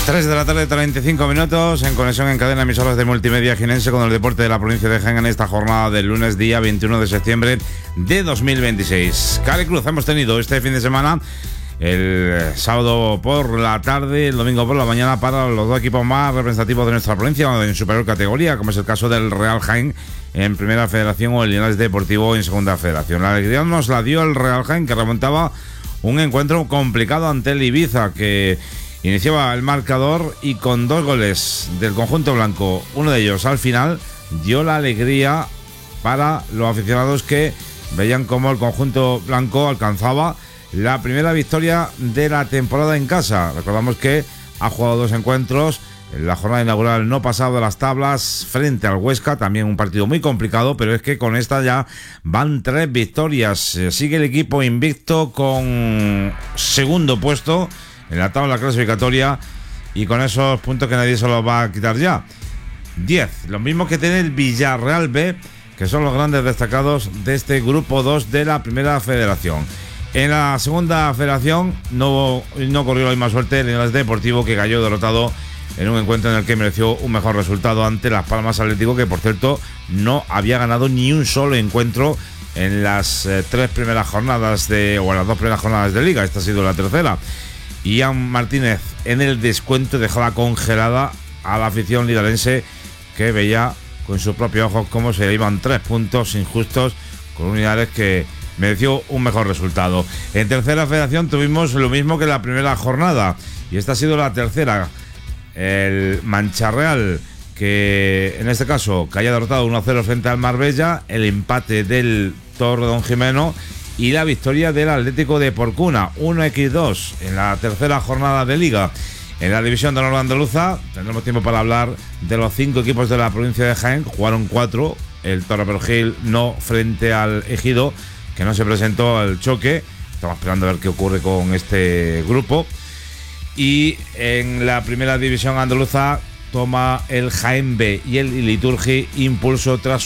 3 de la tarde, 35 minutos, en conexión en cadena emisoras de multimedia jienense con el deporte de la provincia de Jaén en esta jornada del lunes, día 21 de septiembre de 2026. Cari Cruz, hemos tenido este fin de semana, el sábado por la tarde, el domingo por la mañana, para los dos equipos más representativos de nuestra provincia en superior categoría, como es el caso del Real Jaén en Primera Federación o el Linares Deportivo en Segunda Federación. La alegría nos la dio el Real Jaén, que remontaba un encuentro complicado ante el Ibiza, que iniciaba el marcador y con 2 goles del conjunto blanco, uno de ellos al final, dio la alegría para los aficionados que veían cómo el conjunto blanco alcanzaba la primera victoria de la temporada en casa. Recordamos que ha jugado 2 encuentros en la jornada inaugural, no pasado de las tablas frente al Huesca, también un partido muy complicado, pero es que con esta ya van 3 victorias. Sigue el equipo invicto con segundo puesto en la tabla clasificatoria y con esos puntos que nadie se los va a quitar ya. 10, lo mismo que tiene el Villarreal B, que son los grandes destacados de este grupo 2 de la Primera Federación. En la Segunda Federación no corrió la misma suerte el Linares Deportivo, que cayó derrotado en un encuentro en el que mereció un mejor resultado ante Las Palmas Atlético, que por cierto no había ganado ni un solo encuentro en las 3 primeras jornadas o en las 2 primeras jornadas de liga. Esta ha sido la tercera. Ian Martínez en el descuento dejaba congelada a la afición linarense, que veía con sus propios ojos cómo se iban 3 puntos injustos con un Linares que mereció un mejor resultado. En Tercera Federación tuvimos lo mismo que la primera jornada, y esta ha sido la tercera. El Mancharreal, que en este caso caía derrotado 1-0 frente al Marbella, el empate del Torre Don Jimeno y la victoria del Atlético de Porcuna 1-2 en la tercera jornada de liga. En la división de honor andaluza tendremos tiempo para hablar de los 5 equipos de la provincia de Jaén. Jugaron 4, el Torreperojil no frente al Ejido, que no se presentó al choque. Estamos esperando a ver qué ocurre con este grupo. Y en la primera división andaluza toma el Jaén B y el Liturgi impulso tras